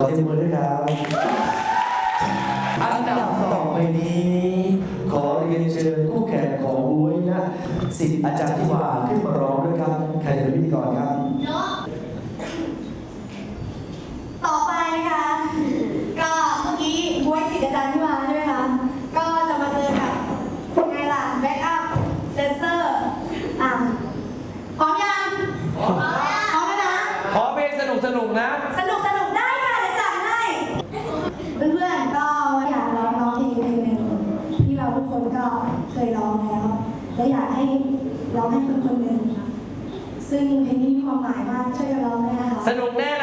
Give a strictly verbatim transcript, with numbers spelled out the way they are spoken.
ขอเสียงปรบมือด้วยครับอันดับต่อไปนี้ขอเรียนเชิญผู้แข่งของบุ้ยนะศิษย์อาจารย์ที่วาขึ้นมาร้องด้วยครับใครจะเป็นพิธีกรครับต่อไปค่ะก็เมื่อกี้บุ้ยศิษย์อาจารย์ที่วาใช่ไหมคะก็จะมาเจอกับไงล่ะแบ็กอัพแดนเซอร์อ่ะพร้อมยังพร้อมพร้อมแล้วนะขอเพลงสนุกสนุกนะสนุกสนุกได้ค่ะจะจัดให้เพื่อนๆก็อยากร้องร้องเพลงเพลงหนึ่งที่เราทุกคนก็เคยร้องแล้วและอยากให้ร้องให้คนคนหนึ่งซึ่งเพลงนี้มีความหมายมากช่วยกันร้องด้วยนะคะสนุกแน่น